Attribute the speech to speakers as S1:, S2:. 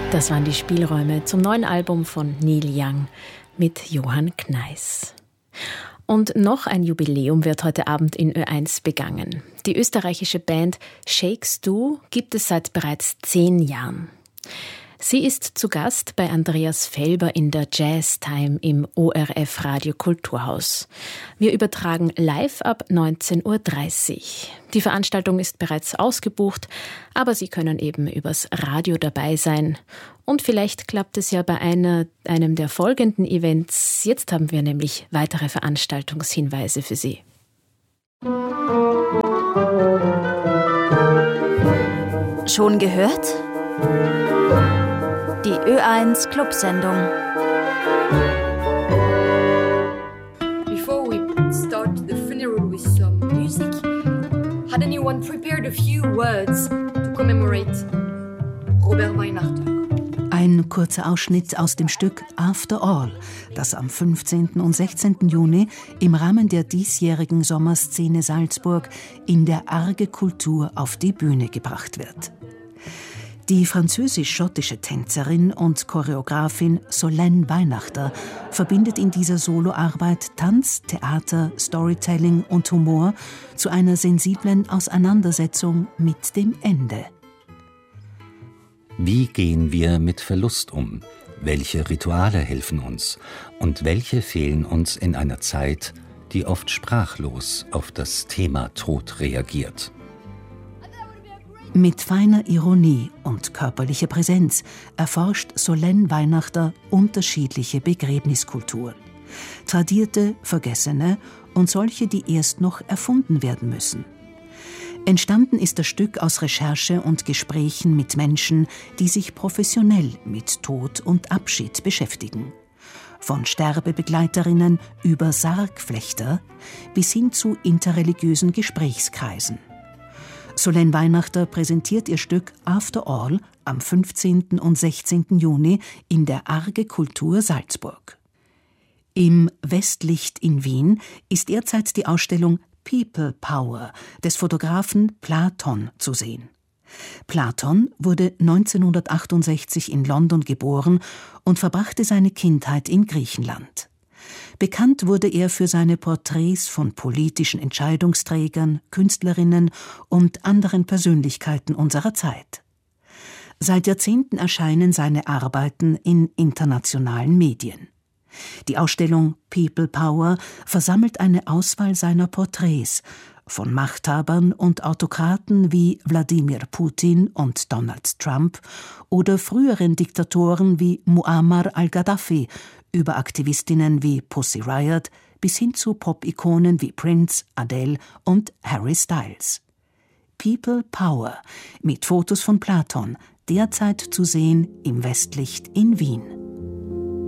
S1: Das waren die Spielräume zum neuen Album von Neil Young mit Johann Kneiss. Und noch ein Jubiläum wird heute Abend in Ö1 begangen. Die österreichische Band Shake Stu gibt es seit bereits 10 Jahren. Sie ist zu Gast bei Andreas Felber in der Jazz Time im ORF Radio Kulturhaus. Wir übertragen live ab 19.30 Uhr. Die Veranstaltung ist bereits ausgebucht, aber Sie können eben übers Radio dabei sein. Und vielleicht klappt es ja bei einem der folgenden Events. Jetzt haben wir nämlich weitere Veranstaltungshinweise für Sie.
S2: Schon gehört? Die Ö1 Clubsendung.
S3: Before we start the funeral with some music, had anyone prepared a few words to commemorate Robert Weihnachter?
S4: Ein kurzer Ausschnitt aus dem Stück After All, das am 15. und 16. Juni im Rahmen der diesjährigen Sommerszene Salzburg in der Arge Kultur auf die Bühne gebracht wird. Die französisch-schottische Tänzerin und Choreografin Solène Weihnachter verbindet in dieser Soloarbeit Tanz, Theater, Storytelling und Humor zu einer sensiblen Auseinandersetzung mit dem Ende.
S5: Wie gehen wir mit Verlust um? Welche Rituale helfen uns? Und welche fehlen uns in einer Zeit, die oft sprachlos auf das Thema Tod reagiert?
S4: Mit feiner Ironie und körperlicher Präsenz erforscht Solène Weihnachter unterschiedliche Begräbniskulturen. Tradierte, vergessene und solche, die erst noch erfunden werden müssen. Entstanden ist das Stück aus Recherche und Gesprächen mit Menschen, die sich professionell mit Tod und Abschied beschäftigen. Von Sterbebegleiterinnen über Sargflechter bis hin zu interreligiösen Gesprächskreisen. Solène Weihnachter präsentiert ihr Stück After All am 15. und 16. Juni in der Arge Kultur Salzburg. Im Westlicht in Wien ist derzeit die Ausstellung People Power des Fotografen Platon zu sehen. Platon wurde 1968 in London geboren und verbrachte seine Kindheit in Griechenland. Bekannt wurde er für seine Porträts von politischen Entscheidungsträgern, Künstlerinnen und anderen Persönlichkeiten unserer Zeit. Seit Jahrzehnten erscheinen seine Arbeiten in internationalen Medien. Die Ausstellung People Power versammelt eine Auswahl seiner Porträts von Machthabern und Autokraten wie Wladimir Putin und Donald Trump oder früheren Diktatoren wie Muammar al-Gaddafi über Aktivistinnen wie Pussy Riot bis hin zu Pop-Ikonen wie Prince, Adele und Harry Styles. People Power mit Fotos von Platon, derzeit zu sehen im Westlicht in Wien.